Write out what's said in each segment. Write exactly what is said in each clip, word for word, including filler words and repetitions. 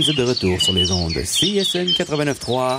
vous êtes de retour sur les ondes de C I S M quatre-vingt-neuf trois.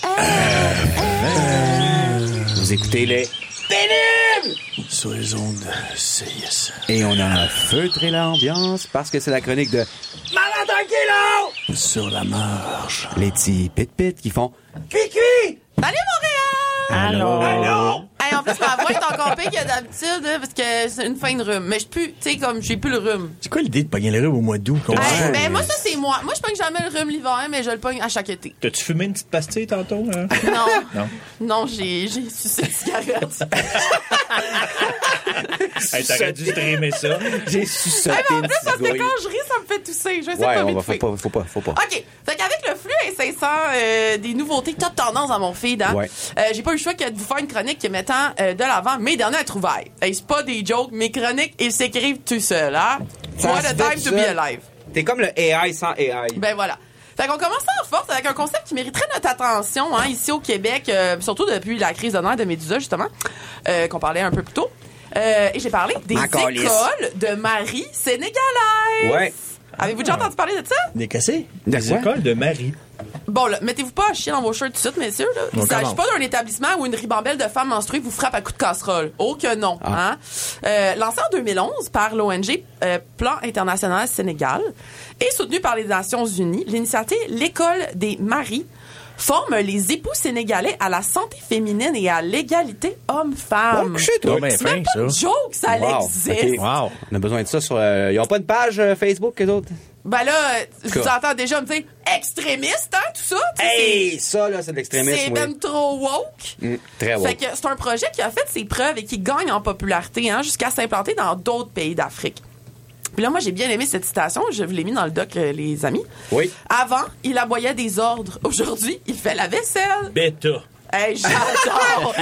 Vous écoutez les Pénibles sur les ondes de C I S M. Et on a feutré l'ambiance parce que c'est la chronique de Malade Tranquillo sur la marge. Les petits pit-pit qui font Cui-cui. Salut Montréal! Allô? Allô? Hey, en plus, ma voix est encore pire que d'habitude, hein, parce que c'est une fin de rhume. Mais je peux, tu sais, comme, j'ai plus le rhume. C'est quoi l'idée de pogner le rhume au mois d'août? Hey, Ouais. ben, moi, ça, c'est moi. Moi, je pogne jamais le rhume l'hiver, mais je le pogne à chaque été. T'as-tu fumé une petite pastille tantôt? Hein? Non. Non. Non, j'ai, j'ai sucé une cigarette. Hey, t'aurais dû streamer ça. J'ai sucé Hey, mais en une plus, parce que cigouille. quand je ris, ça me fait tousser. Je vais essayer Ouais, de on pas va, faut m'étouffer. pas, faut pas, faut pas. OK. Fait qu'avec le flux incessant euh, des nouveautés top tendance dans mon feed, hein, Ouais. euh, j'ai pas eu le choix que de vous faire une chronique mettant euh, de l'avant mes dernières trouvailles. Hey, c'est pas des jokes, mes chroniques, ils s'écrivent tout seuls, hein? Ça What se a fait time tout to be seul. alive. T'es comme le A I sans A I. Ben voilà. Fait qu'on commence en force avec un concept qui mériterait notre attention, hein, ici au Québec, euh, surtout depuis la crise de nerfs de Médusa, justement, euh, qu'on parlait un peu plus tôt. Euh, et j'ai parlé des Ma écoles calisse. de Marie sénégalaises. Ouais. Avez-vous déjà entendu parler de ça? Des cassés? De Les quoi? écoles de Marie. Bon, là, mettez-vous pas à chier dans vos shirts tout de suite, messieurs. Là. Il On s'agit commence. pas d'un établissement où une ribambelle de femmes menstruées vous frappe à coups de casserole. Oh que non. Ah. Hein? Euh, lancé en deux mille onze par l'O N G euh, Plan International Sénégal et soutenu par les Nations Unies, l'initiative L'École des Maries forme les époux sénégalais à la santé féminine et à l'égalité homme-femme. Oh, couché, toi. Non, ben, C'est même fin, pas une ça. joke, ça Wow, existe. ok. Wow. On a besoin de ça sur... Euh, ils ont pas une page euh, Facebook, eux autres? Ben là, euh, je vous Quoi? entends déjà me dire extrémiste, hein, tout ça. Tu sais, Hey! Ça, là, c'est de c'est l'extrémisme, c'est oui. même trop woke. Mm, très bon. Fait que c'est un projet qui a fait ses preuves et qui gagne en popularité, hein, jusqu'à s'implanter dans d'autres pays d'Afrique. Puis là, moi, j'ai bien aimé cette citation. Je vous l'ai mis dans le doc, euh, les amis. Oui. Avant, il aboyait des ordres. Aujourd'hui, il fait la vaisselle. Bêta. Hey, j'adore!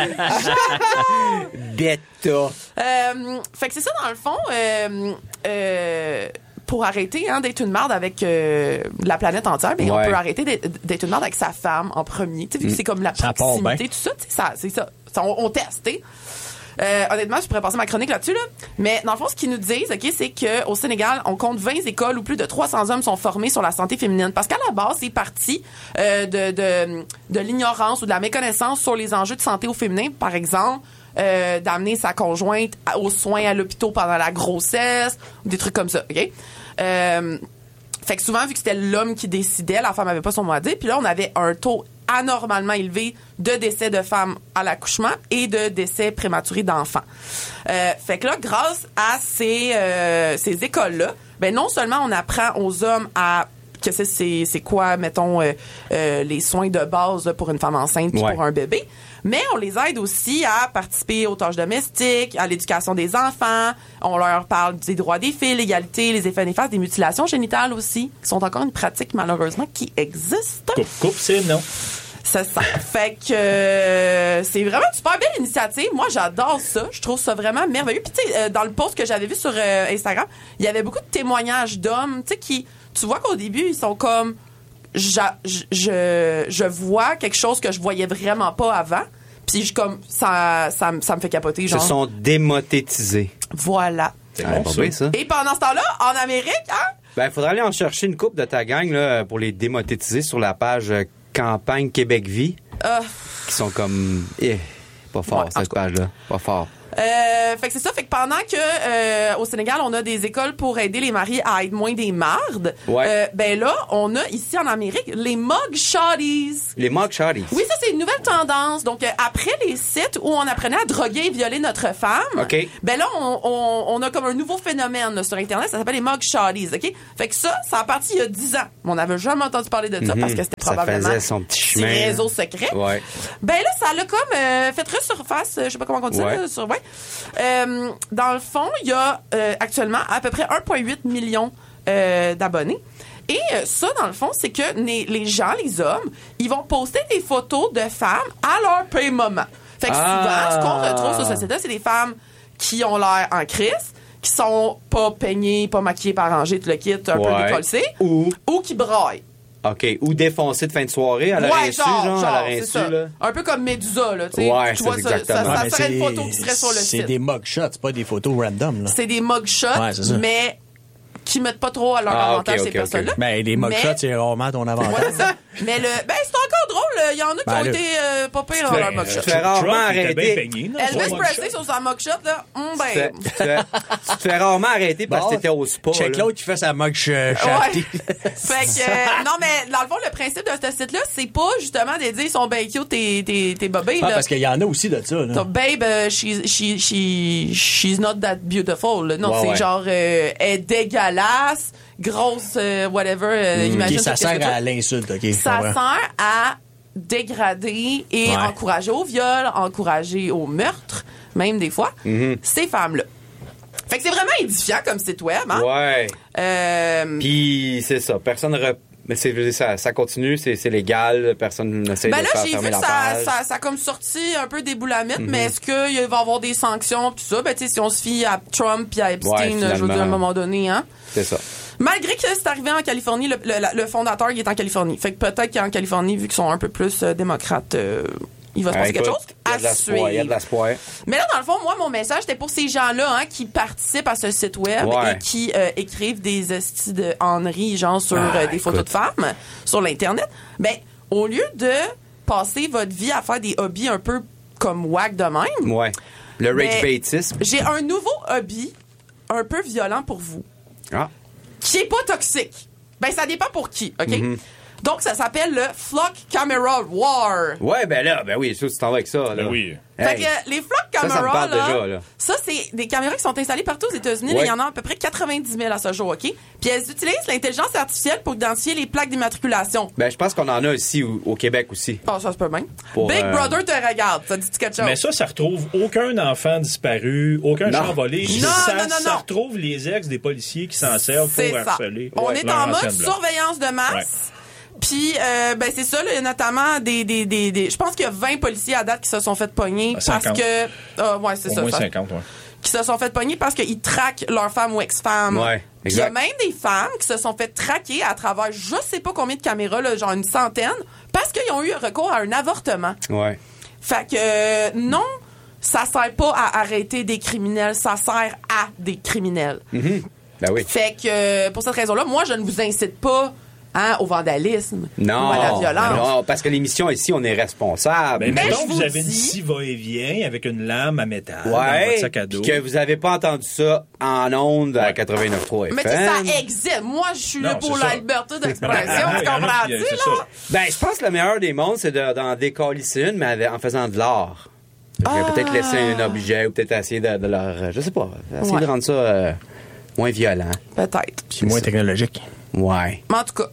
j'adore! Bêta. Euh, fait que c'est ça, dans le fond. Euh, euh, pour arrêter hein, d'être une marde avec euh, la planète entière, mais Ouais. on peut arrêter d'être, d'être une marde avec sa femme en premier. Tu sais, vu que c'est comme la Ça part proximité, bien. tout ça, tu sais, ça, c'est ça. Ça, on, on teste, tu sais. Euh, honnêtement, je pourrais passer ma chronique là-dessus, là. Mais dans le fond, ce qu'ils nous disent, ok, c'est que au Sénégal, on compte vingt écoles où plus de trois cents hommes sont formés sur la santé féminine. Parce qu'à la base, c'est parti euh, de, de, de l'ignorance ou de la méconnaissance sur les enjeux de santé au féminin. Par exemple, euh, d'amener sa conjointe à- aux soins à l'hôpital pendant la grossesse, ou des trucs comme ça, ok? Euh, fait que souvent, vu que c'était l'homme qui décidait, la femme avait pas son mot à dire. Puis là, on avait un taux anormalement élevé de décès de femmes à l'accouchement et de décès prématurés d'enfants. Euh, fait que là, grâce à ces, euh, ces écoles-là, ben non seulement on apprend aux hommes à que c'est, c'est, c'est quoi, mettons, euh, euh, les soins de base là, pour une femme enceinte puis Ouais. pour un bébé, mais on les aide aussi à participer aux tâches domestiques, à l'éducation des enfants. On leur parle des droits des filles, l'égalité, les effets néfastes, des mutilations génitales aussi, qui sont encore une pratique malheureusement qui existe. Coupe, coupe, c'est non. C'est ça. Fait que euh, c'est vraiment une super belle initiative. Moi, j'adore ça. Je trouve ça vraiment merveilleux. Puis tu sais, euh, dans le post que j'avais vu sur euh, Instagram, il y avait beaucoup de témoignages d'hommes, tu sais, qui, tu vois qu'au début, ils sont comme, j'a- je, je, je vois quelque chose que je voyais vraiment pas avant. Puis je comme, ça, ça, me- ça me fait capoter, Ils se genre. sont démonétisés. Voilà. C'est Ah, bon, pas ça. bien, ça. Et pendant ce temps-là, en Amérique, hein? Ben, il faudrait aller en chercher une coupe de ta gang là, pour les démonétiser sur la page euh, Campagne Québec Vie, Euh, qui sont comme... Eh, pas fort, Ouais, en cette tout cas. page-là. Pas fort. Euh, fait que c'est ça. Fait que pendant que euh, au Sénégal, on a des écoles pour aider les maris à être moins des mardes, Ouais. euh, ben là, on a ici en Amérique les mug shotties. Les mug shotties. Oui, ça, c'est une nouvelle tendance. Donc, euh, après les sites où on apprenait à droguer et violer notre femme, OK. ben là, on, on, on a comme un nouveau phénomène là, sur Internet. Ça s'appelle les mug shotties, OK? Fait que ça, ça a parti il y a dix ans. On n'avait jamais entendu parler de ça Mhm. parce que c'était Ça probablement faisait son petit chemin. réseau secret. Ouais. Ben là, ça l'a comme euh, fait resurface, euh, je sais pas comment on dit Ouais. ça, sur, ouais. Euh, dans le fond, il y a euh, actuellement à peu près un virgule huit million euh, d'abonnés. Et euh, ça, dans le fond, c'est que les, les gens, les hommes, ils vont poster des photos de femmes à leur paye moment. Fait que Ah. souvent, ce qu'on retrouve sur cette site-là, c'est des femmes qui ont l'air en crise, qui sont pas peignées, pas maquillées, pas rangées, tout le kit, un Ouais. peu décollées, Ou, ou qui braillent. OK, ou défoncé de fin de soirée à la Ouais, insu, genre, genre, genre, à la c'est insu, ça. là. Un peu comme Médusa, là, tu sais. Ouais, tu c'est vois, ça, ça, exactement. ça mais serait c'est- une photo qui serait sur le C'est site. des mugshots, c'est pas des photos random, là. C'est des mugshots, Ouais, c'est ça. mais qui mettent pas trop à leur Ah, avantage ok, ces ok, personnes-là. ok. Ben, les mugshots, Mais- c'est rarement ton avantage. Ouais, c'est ça. Mais le, ben, c'est encore drôle. Il y en a qui Ben, ont là, été euh, pas pires dans leur Tu mugshot. te fais rarement Trump, il était bien arrêter. peigné, non? Elvis Son Presley mugshot. sur sa mugshot, là, hum, Tu te fais- ben... tu te fais- tu te fais rarement arrêter parce que t'étais au spa. Check là. l'autre qui fait sa mug sh- Ouais. shafty. Fait que, euh, non, mais dans le fond, le principe de ce site-là, c'est pas justement de dire ils sont bien cute, tes, tes, tes bobés, Ah, là. parce qu'il y en a aussi de ça, là. T'as, babe, euh, she's, she, she, she's not that beautiful. Là. Non, Ouais, c'est ouais. genre, euh, elle est dégueulasse, grosse, euh, whatever. Euh, Ok, imagine ça qu'est-ce que sert tu veux. à l'insulte, ok. je Ça comprends. sert à dégrader et Ouais. encourager au viol, encourager au meurtre, même des fois, Mm-hmm. ces femmes-là. Fait que c'est vraiment édifiant comme site web, hein? Ouais. Euh, Puis c'est ça. Personne re... Mais c'est, je veux dire, ça, ça continue, c'est, c'est légal, personne n'essaie Ben de là, faire j'ai fermer vu que la ça, page. ça, ça a comme sorti un peu des boulamètres, Mm-hmm. mais est-ce qu'il va y avoir des sanctions pis tout ça? Ben, tu sais, si on se fie à Trump puis à Epstein, Ouais, je veux dire, finalement. à un moment donné, hein? C'est ça. Malgré que c'est arrivé en Californie, le, le, le fondateur, il est en Californie. Fait que peut-être qu'en Californie, vu qu'ils sont un peu plus euh, démocrates, euh, il va se Ouais, passer quelque écoute, chose Il y a à de l'espoir. Il y a de suivre. l'espoir. Mais là, dans le fond, moi, mon message, c'était pour ces gens-là hein, qui participent à ce site web Ouais. et qui euh, écrivent des estis de Henry, genre sur Ah, euh, des photos écoute. de femmes sur l'Internet. Ben, au lieu de passer votre vie à faire des hobbies un peu comme whack de même, Ouais. Le Mais- rage baitisme. j'ai un nouveau hobby un peu violent pour vous, Ah. qui est pas toxique. Ben, ça dépend pour qui, OK? Mm-hmm. Donc, ça s'appelle le Flock Camera War. Ouais, ben là, ben oui, ça, tu t'en vas avec ça. Là. Ben oui. Fait Hey. que les Flock Ça, ça me Camera, parle là, déjà, là. ça, c'est des caméras qui sont installées partout aux États-Unis. là. Ouais. Il y en a à peu près quatre-vingt-dix mille à ce jour, OK? Puis elles utilisent l'intelligence artificielle pour identifier les plaques d'immatriculation. Ben, je pense qu'on en a aussi au, au Québec aussi. Oh, ça se peut bien. Pour, Big euh, Brother te regarde. Ça dit quelque chose? Mais ça, ça retrouve aucun enfant disparu, aucun Non. char volé. Non, ça, non, non, ça non. retrouve les ex des policiers qui s'en servent C'est pour ça. harceler. On Ouais, est leur en mode ancienne blonde. surveillance de masse. Puis, euh, ben, c'est ça, là, il y a notamment des, des, des, des- je pense qu'il y a vingt policiers à date qui se sont fait pogner Ah, parce cinquante. que, ah, ouais, c'est Au ça, moins ça. cinquante, ouais. Qui se sont fait pogner parce qu'ils traquent leurs femmes ou ex-femmes. Ouais, Puis il y a exact. même des femmes qui se sont fait traquer à travers je sais pas combien de caméras, là, genre une centaine, parce qu'ils ont eu recours à un avortement. Ouais. Fait que euh, non, ça sert pas à arrêter des criminels, ça sert à des criminels. Mhm. Ben oui. Fait que euh, pour cette raison-là, moi je ne vous incite pas hein, au vandalisme Non. ou à la violence. Non, parce que l'émission ici, on est responsable. Ben, Mais mettons je que vous vous avez une dis- scie va-et-vient avec une lame à métal dans Ouais. votre sac à dos. Puis que vous avez pas entendu ça en ondes à quatre-vingt-neuf trois F M. Mais tu sais, ça existe. Moi, je suis là Non, pour c'est la ça. liberté d'expression. Il y en a Tu qui- comprends-tu, c'est ça. là? Ben, je pense que le meilleur des mondes, c'est de, d'en décalisser une, mais avec- en faisant de l'art. Fait que Ah. Peut-être laisser un objet ou peut-être essayer de, de leur... Je sais pas. Essayer Ouais. de rendre ça euh, moins violent. Peut-être. Puis moins technologique. Ouais. Mais en tout cas.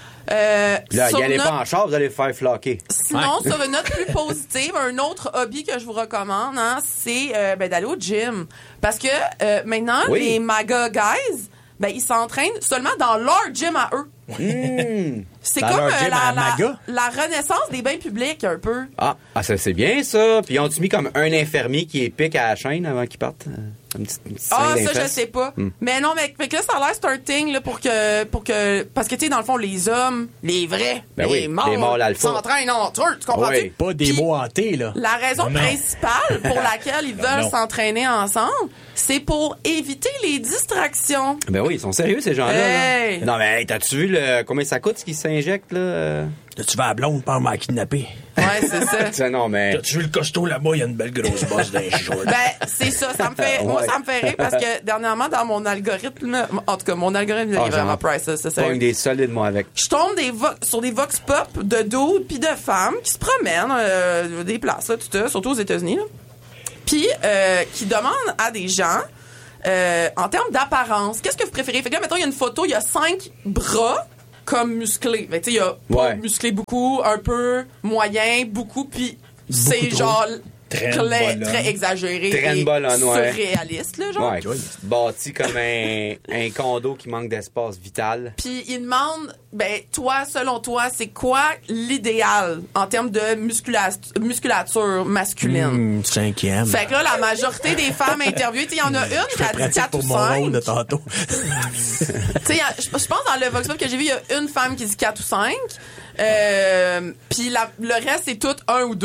Euh, Puis là, sur y allez notre- pas en char, vous allez vous faire floquer. Sinon, sur une note plus positive, un autre hobby que je vous recommande, hein, c'est euh, ben, d'aller au gym. Parce que euh, maintenant, Oui. les MAGA guys, ben, ils s'entraînent seulement dans leur gym à eux. Mmh. C'est Dans comme leur euh, gym la, à la, MAGA? la renaissance des bains publics, un peu. Ah, ah, ça c'est bien ça. Puis ils ont-tu mis comme un infirmier qui est pique à la chaîne avant qu'il parte? Euh, Un petit, un petit Ah, sein ça, d'infest? je sais pas. Hmm. Mais non, mais fait que là, ça a l'air starting, là, pour que, pour que, parce que, tu sais, dans le fond, les hommes, les vrais, Ben les oui, morts, les morts, l'alpha. s'entraînent entre eux, tu comprends-tu? Oui. Pas des Puis, mots hantés, là. La raison Non. principale pour laquelle ils veulent Non. s'entraîner ensemble, c'est pour éviter les distractions. Ben oui, ils sont sérieux ces gens-là. là. Hey! Non mais hey, t'as-tu vu le combien ça coûte ce qu'ils s'injectent là? euh? Là, tu vas à blonde, pas m'a kidnappé. Ouais, c'est ça. Tu sais, non mais T'as-tu vu le costaud là-bas? Il y a une belle grosse bosse dans les shorts. Ben, c'est ça, ça me fait, moi, Ouais. ça me fait rire parce que dernièrement, dans mon algorithme, en tout cas, mon algorithme, il Ah, est vraiment genre, priceless, c'est ça. pogne des solides moi avec. Je tombe des vo- sur des vox pop de dudes puis de femmes qui se promènent euh, des places, là, tout ça, surtout aux États-Unis, là. Puis euh, qui demandent à des gens, euh, en termes d'apparence, qu'est-ce que vous préférez? Fait que là, mettons, il y a une photo, il y a cinq bras comme musclés. Fait que, tu sais, il y a pas Ouais. musclé beaucoup, un peu, moyen, beaucoup, puis c'est trop. genre Traîne très, bolonne. très exagéré Traîne et bolonne, ouais. surréaliste, là, genre. Ouais, bâti comme un, un condo qui manque d'espace vital. Puis il demande, ben toi, selon toi, c'est quoi l'idéal en termes de muscula- musculature masculine? Hum, cinquième. Fait que là, la majorité des femmes interviewées, tu sais, il y en a une qui a dit Pratique quatre ou pour mon rôle de cinq. tantôt. Tu sais, je je pense dans le Vox Pop que j'ai vu, il y a une femme qui dit quatre ou cinq. Euh, puis la- le reste, c'est tout un ou deux.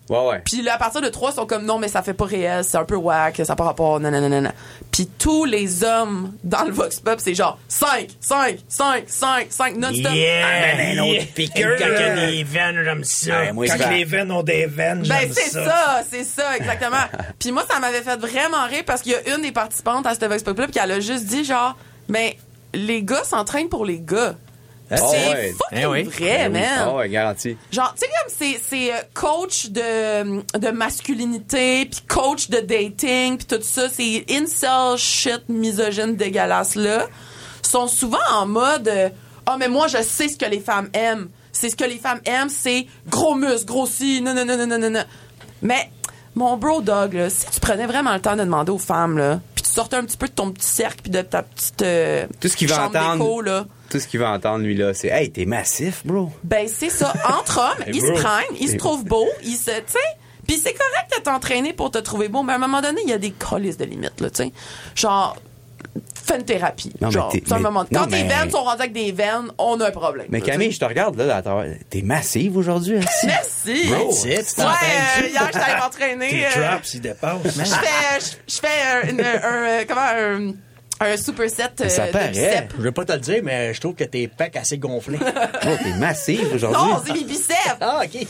Ouais, ouais. Puis là, à partir de trois, ils sont comme non, mais ça fait pas réel, c'est un peu whack, ça n'a pas rapport, nanana. Puis tous les hommes dans le Vox Pop, c'est genre cinq, cinq, cinq, cinq, cinq, non-stop. Yeah! un autre piqueur. Quand il y a des veines, j'aime ça. Ouais, moi, Quand je vais- les veines ont des veines, Ben, j'aime c'est ça. ça, c'est ça, exactement. Puis moi, ça m'avait fait vraiment rire parce qu'il y a une des participantes à ce Vox Pop-là qui elle a juste dit genre, ben, les gars s'entraînent pour les gars. Ah, C'est ouais. fucking Eh oui. vrai, man. Ah ouais, garanti. Genre, tu sais, comme c'est, c'est euh, coach de, de masculinité, puis coach de dating, puis tout ça, ces incel shit misogyne dégueulasse-là, sont souvent en mode euh, ah, mais moi, je sais ce que les femmes aiment. C'est ce que les femmes aiment, c'est gros muscles, grossi, non, non, non, non, non, non, non. Mais, mon bro dog, là, si tu prenais vraiment le temps de demander aux femmes, là, puis tu sortais un petit peu de ton petit cercle, puis de ta petite euh, Tout ce qu'il va chambre entendre. d'écho, là, Tout ce qu'il va entendre, lui, là, c'est hey, t'es massif, bro. ben, c'est ça. Entre hommes, Hey, ils se bro. prennent, ils se trouvent beaux, ils se, tu sais. Puis c'est correct de t'entraîner pour te trouver beau, mais à un moment donné, il y a des colis de limites, là, tu sais. Genre, fais une thérapie. Non, mais genre, t'es- c'est un mais- moment. non, Quand tes mais- veines sont rendues avec des veines, on a un problème. Mais là, tu sais. Camille, je te regarde, là, à travers- t'es massive aujourd'hui, hein? Merci. Bro, That's it, Ouais, t'entraînes. euh, hier, j'étais allée m'entraîner. Tes euh, traps, ils dépassent. Je fais, je, je fais euh, une- un, euh, comment, un, un superset euh, Ça de paraît. biceps. Je vais pas te le dire, mais je trouve que t'es pecs assez gonflés. Bro, t'es massive aujourd'hui. Non, c'est mes biceps. Ah, OK.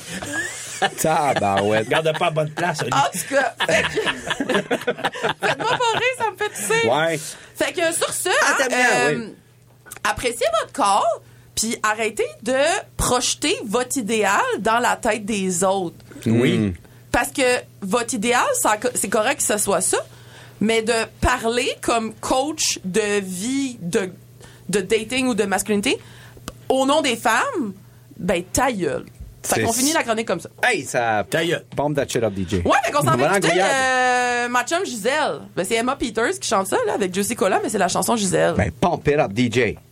Tabarouette. Garde pas à bonne place, Oli. En tout cas, fait que- faites-moi pas rire, ça me fait tousser. Ouais. Fait que sur ce, Ah, hein, t'aimes bien, euh, oui. appréciez votre corps, puis arrêtez de projeter votre idéal dans la tête des autres. Oui. Parce que votre idéal, ça- c'est correct que ce soit ça, mais de parler comme coach de vie, de, de dating ou de masculinité, au nom des femmes, ben ta gueule. Fait C'est- qu'on finit la chronique comme ça. Hey, ça. Ta gueule. Bombe that shit up, D J. Ouais, fait qu'on s'en va Voilà, écouter Gouillard. euh, ma chum Gisèle. Ben, c'est Emma Peters qui chante ça, là, avec Josie Cola, mais c'est la chanson Gisèle. Ben, pump it up, D J.